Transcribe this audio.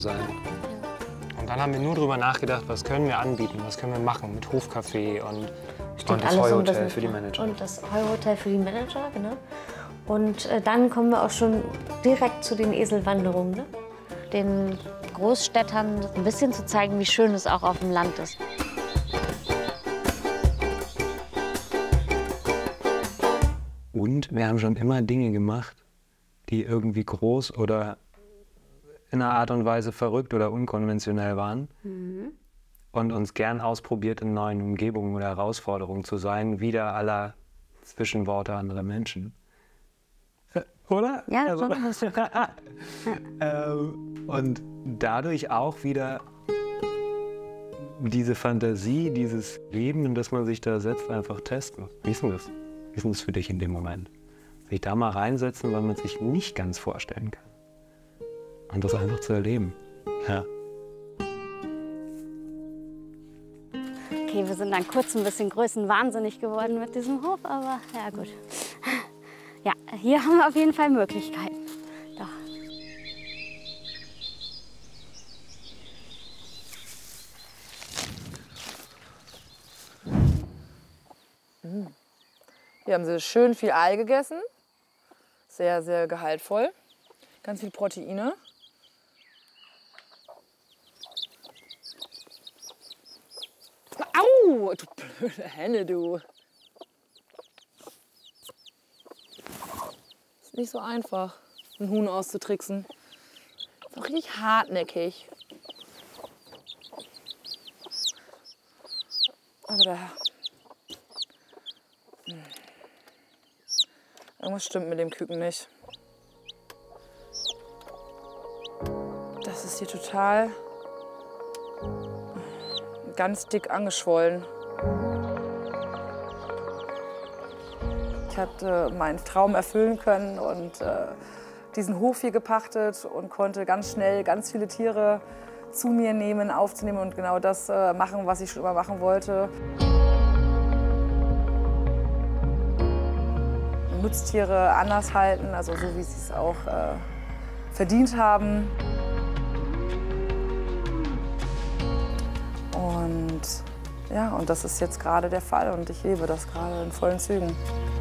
sein. Und dann haben wir nur darüber nachgedacht, was können wir anbieten, was können wir machen mit Hofcafé und das Heuhotel für die Manager. Und das Heuhotel für die Manager, genau. Und dann kommen wir auch schon direkt zu den Eselwanderungen, ne? Den Großstädtern ein bisschen zu zeigen, wie schön es auch auf dem Land ist. Und wir haben schon immer Dinge gemacht, die irgendwie groß oder in einer Art und Weise verrückt oder unkonventionell waren. Und uns gern ausprobiert, in neuen Umgebungen oder Herausforderungen zu sein, wieder aller Zwischenworte anderer Menschen. Oder? Ja, also, schon. und dadurch auch wieder diese Fantasie, dieses Leben, in das man sich da setzt, einfach testen. Wie ist denn das? Wie ist denn das für dich in dem Moment? Sich da mal reinsetzen, weil man sich nicht ganz vorstellen kann. Und das einfach zu erleben. Ja. Okay, wir sind dann kurz ein bisschen größenwahnsinnig geworden mit diesem Hof, aber ja gut. Ja, hier haben wir auf jeden Fall Möglichkeiten. Doch. Hier haben sie schön viel Ei gegessen. Sehr, sehr gehaltvoll. Ganz viel Proteine. Au, du blöde Henne, du. Ist nicht so einfach, ein Huhn auszutricksen. Ist auch richtig hartnäckig. Aber da... Irgendwas stimmt mit dem Küken nicht. Das ist hier total ganz dick angeschwollen. Ich hatte meinen Traum erfüllen können und diesen Hof hier gepachtet und konnte ganz schnell ganz viele Tiere zu mir nehmen, aufzunehmen und genau das machen, was ich schon immer machen wollte. Nutztiere anders halten, also so wie sie es auch verdient haben. Und ja, und das ist jetzt gerade der Fall und ich lebe das gerade in vollen Zügen.